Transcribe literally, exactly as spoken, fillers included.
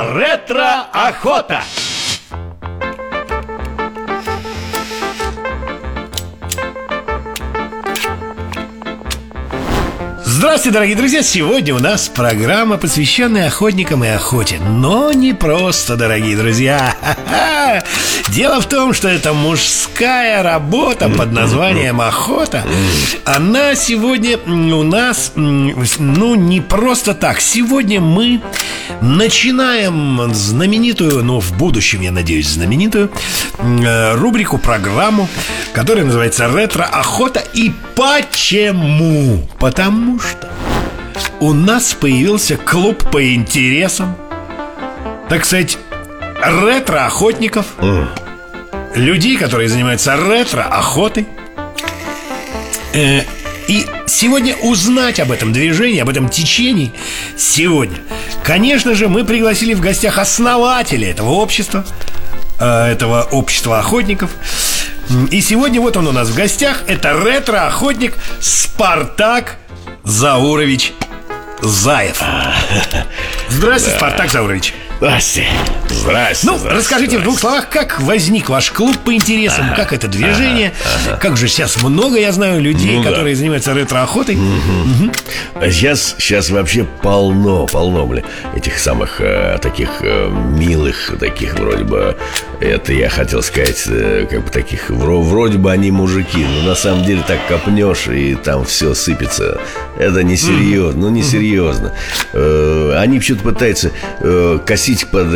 Ретро-охота. Здравствуйте, дорогие друзья! Сегодня у нас программа, посвященная охотникам и охоте. Но не просто, дорогие друзья. Дело в том, что это мужская работа под названием охота. Она сегодня у нас, ну, не просто так. Сегодня мы начинаем знаменитую, ну, в будущем, я надеюсь, знаменитую рубрику, программу, которая называется «Ретро-охота». И почему? Потому что у нас появился клуб по интересам, так сказать, ретро-охотников, mm. людей, которые занимаются ретро-охотой. э, И сегодня узнать об этом движении, об этом течении сегодня, конечно же, мы пригласили в гостях основателя этого общества, э, этого общества охотников. И сегодня вот он у нас в гостях. Это ретро-охотник Спартак Заурович Заев. Здравствуйте, да. Спартак Заурович. Здрасте. Здрасте. Ну, здрасте, расскажите здрасте. в двух словах, как возник ваш клуб по интересам, ага, как это движение, ага, ага. Как же сейчас много, я знаю, людей, ну, которые да. занимаются ретро-охотой. Угу. Угу. А сейчас, сейчас вообще полно, полно, бля, этих самых э, таких э, милых, таких вроде бы, это я хотел сказать, э, как бы таких, вро, вроде бы они мужики, но на самом деле так копнешь, и там все сыпется. Это несерьезно, ну несерьезно. Э, они почему-то пытаются э, косить под